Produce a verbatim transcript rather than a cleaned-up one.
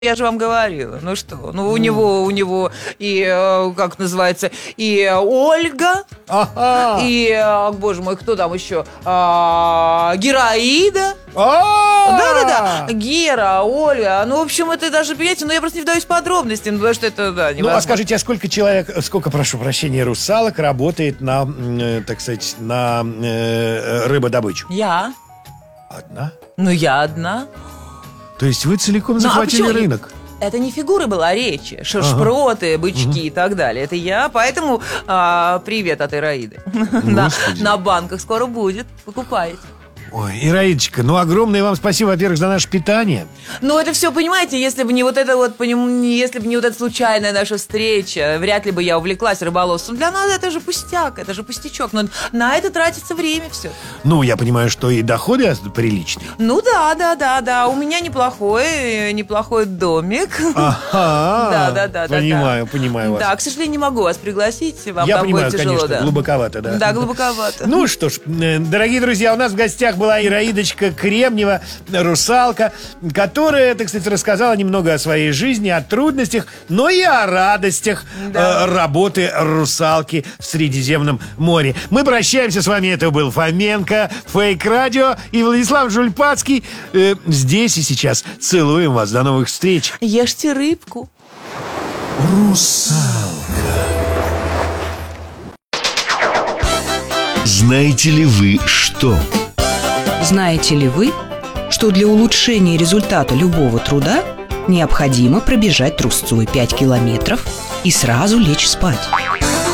Я же вам говорила, ну что, ну у него, у него и, как называется, и Ольга, Ага. и, боже мой, кто там еще, а, Гераида. А-а-а! Да-да-да, Гера, Ольга, ну, в общем, это даже, понимаете, ну, я просто не вдаюсь в подробности, ну, потому что это, да, невозможно. Ну, а скажите, а сколько человек, сколько, прошу прощения, русалок работает на, э, так сказать, на э, рыбодобычу? Я. Одна? Ну, я одна. То есть вы целиком Ну, а захватили почему? рынок? Это не фигуры была речи, шашпроты, бычки Мгм. и так далее. Это я, поэтому а, привет от Ираиды. На, Господи. на банках скоро будет, покупайте. Ой, Ираидочка, ну огромное вам спасибо, во-первых, за наше питание. Ну, это все, понимаете, если бы не вот это вот, поним- если бы не вот эта случайная наша встреча, вряд ли бы я увлеклась рыболовством. Для нас это же пустяк, это же пустячок. Но на это тратится время все. Ну, я понимаю, что и доходы приличные. Ну да, да, да, да. У меня неплохой, э, неплохой домик. Ага, Да, да, да, да. понимаю, понимаю вас. Да, к сожалению, не могу вас пригласить. Вам Я там понимаю, будет тяжело, конечно, да. глубоковато, да. Да, глубоковато. Ну что ж, э, дорогие друзья, у нас в гостях была Ираидочка Кремнева, русалка, которая, так сказать, рассказала немного о своей жизни, о трудностях, но и о радостях Да. э, работы русалки в Средиземном море. Мы прощаемся с вами, это был Фоменко, Фейк Радио и Владислав Жульпацкий. Э, здесь и сейчас. Целуем вас, до новых встреч. Ешьте рыбку. Русалка. Знаете ли вы что? Знаете ли вы, что для улучшения результата любого труда необходимо пробежать трусцой пять километров и сразу лечь спать?